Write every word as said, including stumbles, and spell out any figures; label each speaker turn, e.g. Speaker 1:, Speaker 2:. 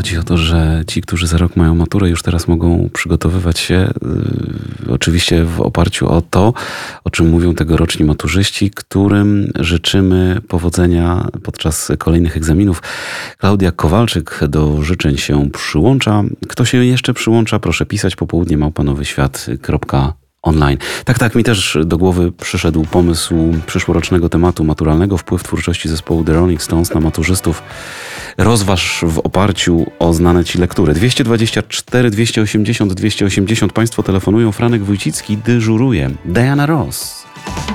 Speaker 1: chodzi o to, że ci, którzy za rok mają maturę, już teraz mogą przygotowywać się yy, oczywiście w oparciu o to, o czym mówią tegoroczni maturzyści, którym życzymy powodzenia podczas kolejnych egzaminów. Klaudia Kowalczyk do życzeń się przyłącza. Kto się jeszcze przyłącza, proszę pisać popołudnie małpa nowy świat kropka online. Tak, tak, mi też do głowy przyszedł pomysł przyszłorocznego tematu maturalnego, wpływ twórczości zespołu The Rolling Stones na maturzystów. Rozważ w oparciu o znane ci lektury. dwieście dwadzieścia cztery, dwieście osiemdziesiąt, dwieście osiemdziesiąt. Państwo telefonują, Franek Wójcicki dyżuruje. Diana Ross.